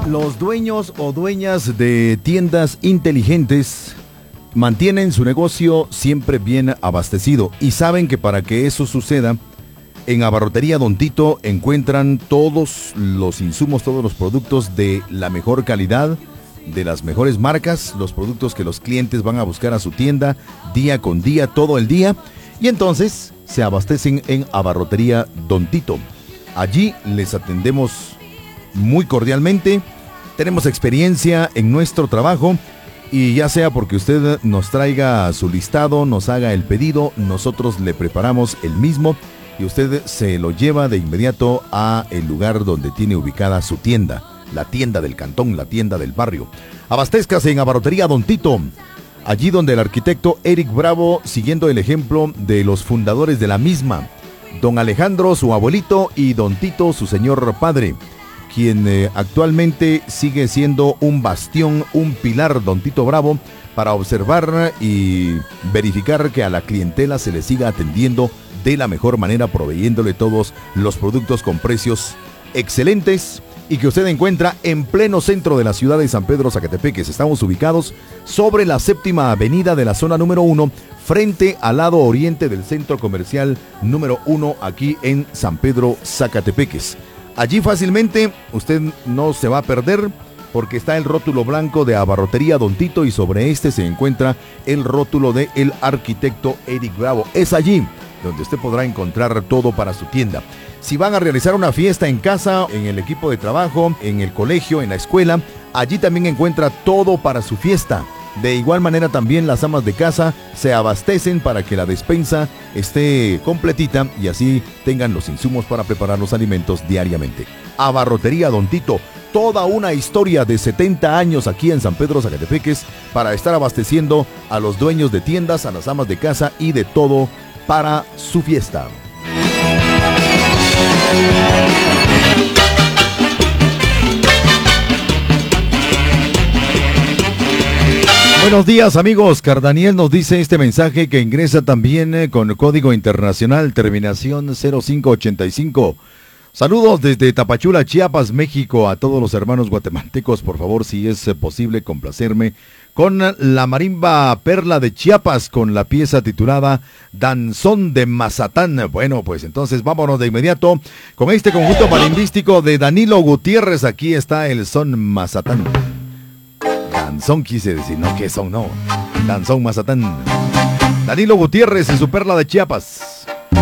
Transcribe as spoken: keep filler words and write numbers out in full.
Los dueños o dueñas de tiendas inteligentes mantienen su negocio siempre bien abastecido y saben que para que eso suceda, en Abarrotería Don Tito encuentran todos los insumos, todos los productos de la mejor calidad, de las mejores marcas, los productos que los clientes van a buscar a su tienda día con día, todo el día, y entonces se abastecen en Abarrotería Don Tito. Allí les atendemos muy cordialmente, tenemos experiencia en nuestro trabajo y ya sea porque usted nos traiga su listado, nos haga el pedido, nosotros le preparamos el mismo y usted se lo lleva de inmediato a el lugar donde tiene ubicada su tienda, la tienda del cantón, la tienda del barrio. Abastézcase en Abarrotería Don Tito, allí donde el arquitecto Eric Bravo, siguiendo el ejemplo de los fundadores de la misma, don Alejandro, su abuelito, y don Tito, su señor padre, quien eh, actualmente sigue siendo un bastión, un pilar, don Tito Bravo, para observar y verificar que a la clientela se le siga atendiendo de la mejor manera, proveyéndole todos los productos con precios excelentes y que usted encuentra en pleno centro de la ciudad de San Pedro Zacatepeques. Estamos ubicados sobre la séptima avenida de la zona número uno, frente al lado oriente del centro comercial número uno, aquí en San Pedro Zacatepeques. Allí fácilmente usted no se va a perder porque está el rótulo blanco de Abarrotería Don Tito y sobre este se encuentra el rótulo de el arquitecto Eric Bravo. Es allí donde usted podrá encontrar todo para su tienda. Si van a realizar una fiesta en casa, en el equipo de trabajo, en el colegio, en la escuela, allí también encuentra todo para su fiesta. De igual manera también las amas de casa se abastecen para que la despensa esté completita y así tengan los insumos para preparar los alimentos diariamente. Abarrotería Don Tito, toda una historia de setenta años aquí en San Pedro Zacatepeques para estar abasteciendo a los dueños de tiendas, a las amas de casa y de todo para su fiesta. Buenos días amigos, Cardaniel nos dice este mensaje que ingresa también eh, con código internacional terminación cero cinco ochenta y cinco. Saludos desde Tapachula, Chiapas, México, a todos los hermanos guatemaltecos. Por favor, si es eh, posible, complacerme con la marimba Perla de Chiapas, con la pieza titulada Danzón de Mazatán. Bueno, pues entonces vámonos de inmediato con este conjunto marimbístico de Danilo Gutiérrez. Aquí está el son Mazatán. Danzón quise decir, no que son, no. Danzón Mazatán. Danilo Gutiérrez y su Perla de Chiapas.